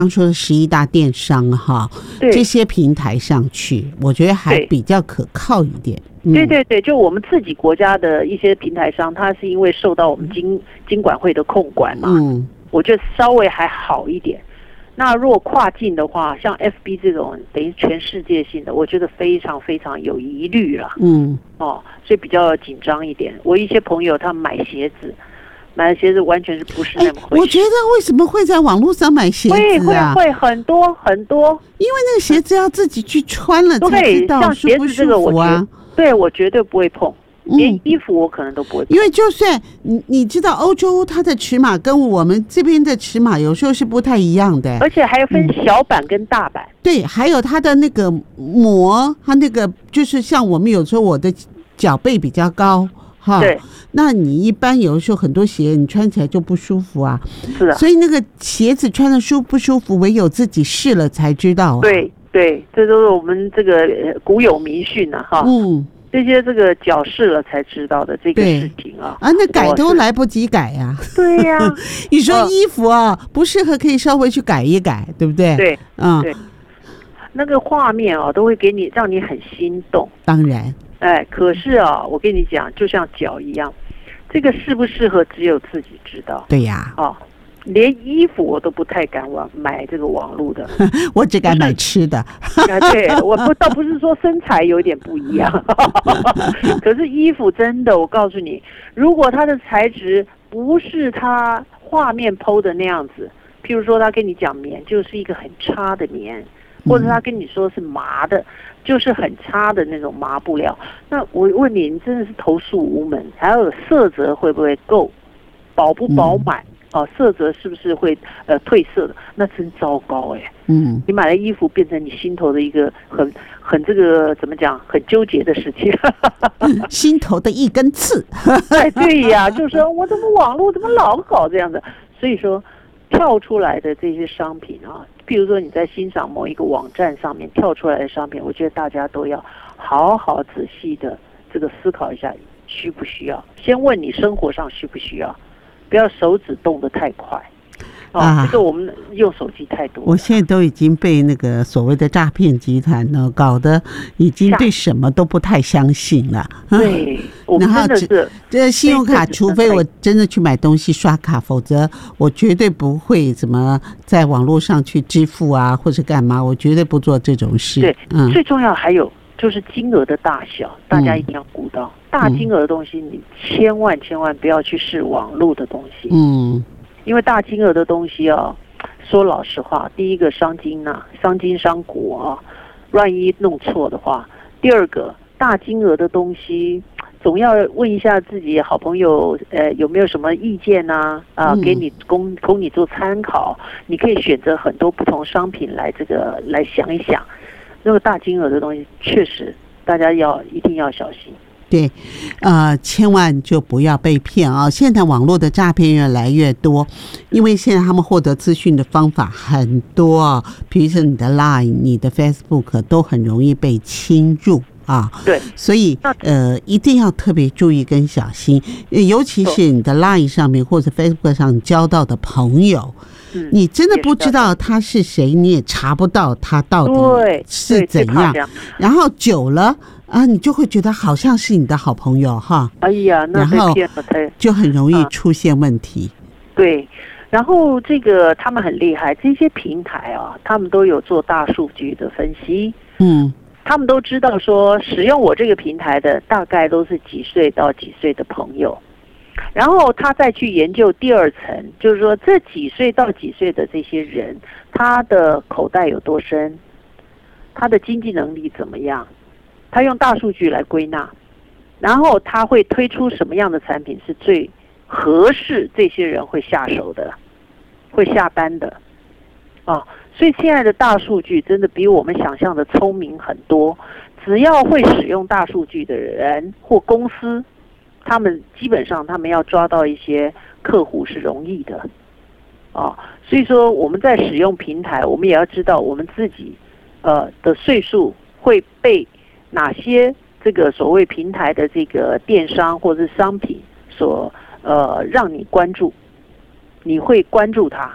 刚说的11大电商哈，这些平台上去，我觉得还比较可靠一点。 对对对，就我们自己国家的一些平台商，它是因为受到我们金管会的控管嘛，我觉得稍微还好一点。那如果跨境的话，像 FB 这种等于全世界性的，我觉得非常非常有疑虑了。所以比较紧张一点。我一些朋友他们买的鞋子完全是不是那么回事。 我觉得为什么会在网络上买鞋子啊？ 会很多很多， 因为那个鞋子要自己去穿了才知道舒不舒服啊。 对，我绝对不会碰。连衣服我可能都不会碰， 因为就算你知道欧洲它的尺码跟我们这边的尺码有时候是不太一样的， 而且还有分小版跟大版。 对，还有它的那个膜，它那个就是像我们有时候我的脚背比较高哈， 对， 那你一般有的时候很多鞋你穿起来就不舒服啊， 是的， 所以那个鞋子穿的舒不舒服，唯有自己试了才知道啊。 对对，这都是我们这个古有迷训啊哈。这些这个脚试了才知道的这个事情啊， 那改都来不及改呀。 对呀， 你说衣服啊不适合，可以稍微去改一改，对不对？ 对，对，那个画面啊都会给你让你很心动。 当然， 可是啊，我跟你讲，就像脚一样，这个适不适合只有自己知道。 对呀， 连衣服我都不太敢买这个网络的， 我只敢买吃的。 对，我倒不是说身材有点不一样，可是衣服真的，我告诉你，如果它的材质不是它画面 PO 的那样子，譬如说他跟你讲棉，就是一个很差的棉，或者他跟你说是麻的，就是很差的那种麻布料，那我问你，你真的是投诉无门。还有色泽会不会够，饱不饱满？色泽是不是会褪色的？那真糟糕你买了衣服变成你心头的一个很这个怎么讲，很纠结的事情。 心头的一根刺。 对呀，就是说我怎么网络怎么老搞这样的？所以说跳出来的这些商品啊，譬如说你在欣赏某一个网站上面跳出来的商品，我觉得大家都要好好仔细的这个思考一下，需不需要？先问你生活上需不需要。不要手指动得太快这个我们用手机太多了。 我现在都已经被那个所谓的诈骗集团呢搞得已经对什么都不太相信了。 对，我们真的是这信用卡，除非我真的去买东西刷卡，否则我绝对不会怎么在网络上去支付啊，或者干嘛，我绝对不做这种事。 对，最重要还有就是金额的大小，大家一定要顾到。大金额的东西，你千万不要去试网络的东西。因为大金额的东西说老实话，第一个伤筋伤骨万一弄错的话；第二个，大金额的东西总要问一下自己好朋友，有没有什么意见给你供你做参考。你可以选择很多不同商品来想一想。那个大金额的东西，确实大家一定要小心。 对，千万就不要被骗啊！现在网络的诈骗越来越多，因为现在他们获得资讯的方法很多啊，比如说你的 Line、你的 Facebook 都很容易被侵入啊。 对， 所以一定要特别注意跟小心，尤其是你的 Line 上面或者 Facebook 上交到的朋友。你真的不知道他是谁，你也查不到他到底是怎样，然后久了你就会觉得好像是你的好朋友哈。 哎呀，那被骗了就很容易出现问题。 对，然后这个他们很厉害，这些平台他们都有做大数据的分析。他们都知道说使用我这个平台的大概都是几岁到几岁的朋友。然后他再去研究第二层，就是说这几岁到几岁的这些人，他的口袋有多深，他的经济能力怎么样，他用大数据来归纳，然后他会推出什么样的产品是最合适这些人会下手的，会下单的所以现在的大数据真的比我们想象的聪明很多。只要会使用大数据的人或公司，他们基本上他们要抓到一些客户是容易的所以说我们在使用平台，我们也要知道我们自己的岁数会被哪些这个所谓平台的这个电商或者是商品所让你关注，你会关注它，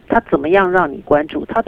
他怎么样让你关注，他